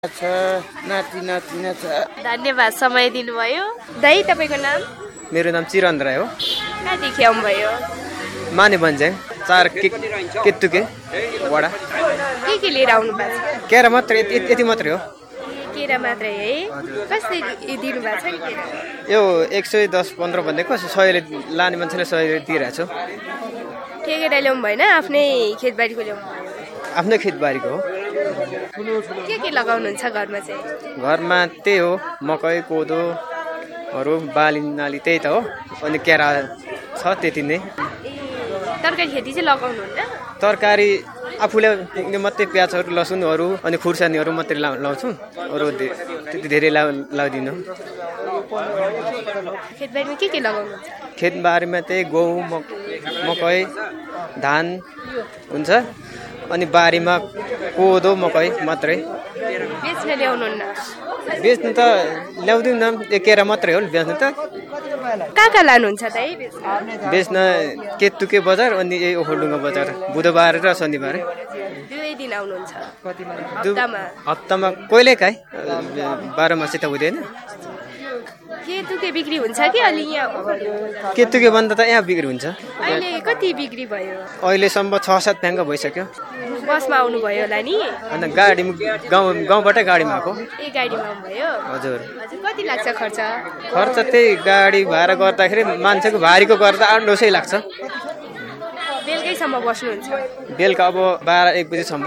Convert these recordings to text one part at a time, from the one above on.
नातिना छ। धन्यवाद समय दिनुभयो। दाइ तपाईँको नाम? मेरो नाम चिरन्द्र राई हो। कहाँदेखि आउनुभयो? माने भन्ज्याङ 4 केतुके वडा। के लिएर आउनु भएको छ? केरा मात्रै, यति मात्रै हो। केरा मात्रै है? कसले दिनुभएको छ नि केरा? यो 110-15 भनेको 100ले लाने मान्छेले 100ले दिइरहेको छु। ठेकेर ल्याउनु भएन, आफ्नै खेतबारीको ल्याउनु भयो? आफ्नै खेतबारीको हो। के लगाउनुहुन्छ घरमा चाहिँ? घरमा त्यही हो, मकै कोदोहरू बाली नाली त्यही त हो। अनि केरा छ, त्यति नै। तरकारी खेती चाहिँ लगाउनुहुन्न? तरकारी आफूले पुग्ने मात्रै प्याजहरू लसुनहरू अनि खुर्सानीहरू मात्रै लाउँछु, अरू त्यति धेरै लाउँदिनँ। खेतबारीमा के लगाउनुहुन्छ? खेतबारीमा त्यही गहुँ मकै धान हुन्छ, अनि बारीमा कोदो मकै मात्रै। बेच्न ल्याउनुहुन्न? बेच्नु त ल्याउँदिनँ, केरा मात्रै हो बेच्नु त। कहाँ लानुहुन्छ दाइ बेच्न? केतुके बजार अनि यही ओखलडुङ्गा बजार, बुधबार र शनिबार। दुवै दिन आउनुहुन्छ? हप्तामा कहिलेकाहीँ, 12 मासै त हुँदैन। केतुके बिक्री हुन्छ कि अलि यहाँ? केतुके भन्दा त यहाँ बिक्री हुन्छ। अहिले कति बिक्री भयो? अहिलेसम्म 6-7 फ्याङ्का भइसक्यो। बसमा आउनुभयो होला नि? अन्त गाडीमा, गाउँबाटै गाडीमा आएको। ए गाडीमा आउनुभयो? हजुर। कति लाग्छ खर्च? खर्च त्यही गाडी भाडा गर्दाखेरि मान्छेको भारीको गर्दा 8-900 लाग्छ। बेलुकैसम्म बस्नुहुन्छ? बेलुका अब 12-1 बजीसम्म।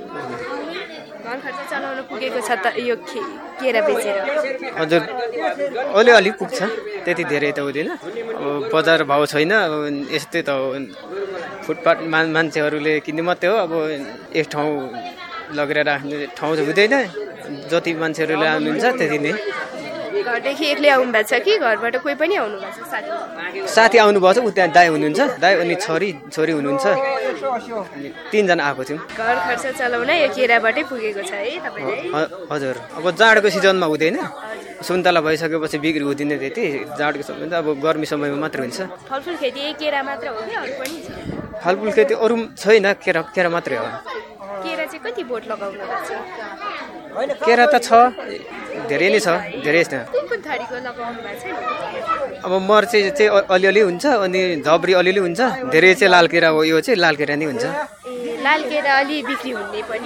घर खर्च चलाउन पुगेको छ त यो केरा बेचेर? हजुर, अलिअलि पुग्छ, त्यति धेरै त हुँदैन। अब बजार भाउ छैन, यस्तै त हो। फुटपाथ मान्छेहरूले किन्ने मात्रै हो। अब एक ठाउँ लगेर राख्ने ठाउँ चाहिँ हुँदैन, जति मान्छेहरूले आउनुहुन्छ त्यति नै। घरदेखि एक्लै आउनु भएको छ कि घरबाट कोही पनि आउनु भएको छ? साथी आउनुभएको छ, उ त्यहाँ दाइ हुनुहुन्छ, दाइ अनि छोरी हुनुहुन्छ, अनि 3 जना आएको थियौँ। घर खर्च चलाउन यो केराबाटै पुगेको छ है तपाईँलाई? हजुर। अब जाडोको सिजनमा हुँदैन, सुन्तला भइसकेपछि बिक्री हुँदैन त्यति। जाडोको समयमा अब गर्मी समयमा मात्र हुन्छ। फलफुल खेती केरा मात्र हो कि अरू पनि छ? फलफुल खेती अरू छैन, केरा मात्रै हो। केरा चाहिँ कति बोट लगाउनु भएको छ? केरा त छ, धेरै नै छ, धेरै छ। कुन थरीको लगाउनु भएको छ नि? अब मर्चे चाहिँ अलिअलि हुन्छ, अनि झब्री अलिअलि हुन्छ, धेरै चाहिँ लाल केरा हो। यो चाहिँ लाल केरा नै हुन्छ। लाल केरा अलि बिक्री हुने पनि?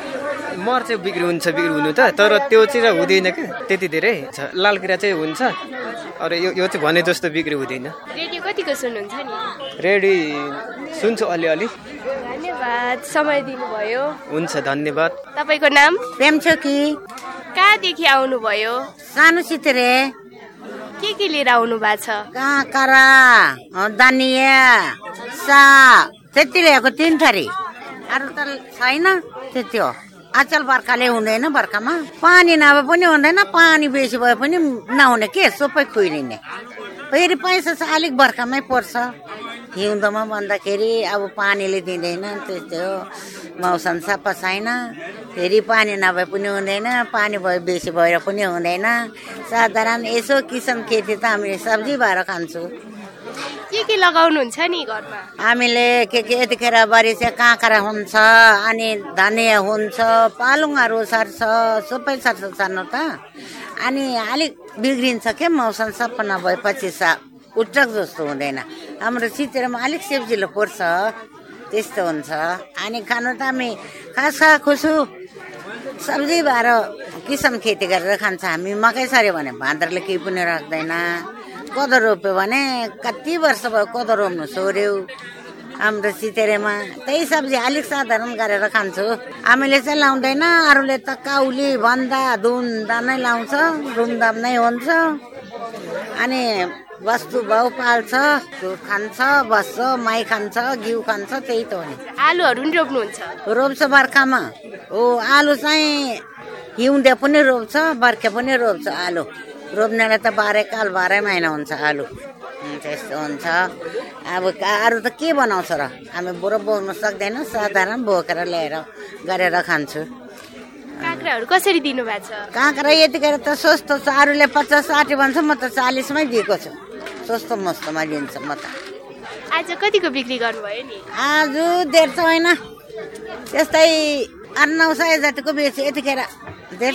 मर्चे बिक्री हुनु त, तर त्यो चाहिँ हुँदैन क्या त्यति धेरै। लाल केरा चाहिँ हुन्छ, अरू यो चाहिँ भने जस्तो बिक्री हुँदैन। रेडियो कतिको सुन्नुहुन्छ नि? रेडी सुन्छु अलिअलि। धन्यवाद समय दिनुभयो। हुन्छ, धन्यवाद। तपाईँको नाम? प्रेमछोकी। कहाँदेखि आउनुभयो? सानो सितरे। के लिएर आउनु भएको छ? काँक्रा, धनिया, साग त्यति ल्याएको 3 थरी। अरू त छैन, त्यति हो। अचल बर्खाले हुँदैन, बर्खामा पानी नभए पनि हुँदैन, पानी बेसी भए पनि नहुने के सबै खुइरिने। फेरि पैसा चाहिँ अलिक बर्खामै पर्छ, हिउँदोमा भन्दाखेरि अब पानीले दिँदैन, त्यस्तै हो। मौसम सफा छैन, फेरि पानी नभए पनि हुँदैन, पानी भए बेसी भएर पनि हुँदैन। साधारण यसो किसान खेती त हामीले सब्जी भएर खान्छौँ। के लगाउनुहुन्छ नि घरमा? हामीले के यतिखेर बारी चाहिँ काँक्रा हुन्छ, अनि धनिया हुन्छ, पालुङहरू सर्छ, सबै सर्छ सर्नु त। अनि अलिक बिग्रिन्छ के मौसम सफा नभएपछि उट्टक जस्तो हुँदैन। हाम्रो सितेरमा अलिक सब्जिलो पर्छ, त्यस्तो हुन्छ। अनि खानु त हामी खासा खुसु सब्जी भएर किसान खेती गरेर खान्छ। हामी मकै सर्यो भने भाद्रले केही पनि राख्दैन। कोदो रोप्यो भने कति वर्ष भयो कोदो रोप्नु छोड्यो। हाम्रो सितेरेमा त्यही सब्जी अलिक साधारण गरेर खान्छु। हामीले चाहिँ लाउँदैन, अरूले त काउली भन्दा धुमधाम नै लाउँछ, धुमधाम नै हुन्छ। अनि वस्तु भाउ पाल्छ, खान्छ, बस्छ, माई खान्छ, घिउ खान्छ, त्यही त हो नि। आलुहरू पनि रोप्नुहुन्छ? रोप्छ बर्खामा। हो, आलु चाहिँ हिउँदे पनि रोप्छ, बर्खे पनि रोप्छ। आलु रोप्नेलाई त 12 महिना हुन्छ आलु, त्यस्तो हुन्छ। अब अरू त के बनाउँछ र? हामी बुढो बोक्नु सक्दैन, साधारण बोकेर ल्याएर गरेर खान्छु। काँक्राहरू कसरी दिनुभएको छ? काँक्रा यतिखेर त सस्तो छ, अरूले 50-60 भन्छ, म त 40 मै दिएको छु। सस्तो मस्तोमा दिन्छ म त। आज कतिको बिक्री गर्नुभयो नि? आज धेर त होइन, त्यस्तै 800-900 जतिको बेच्यो यतिखेर। डेढ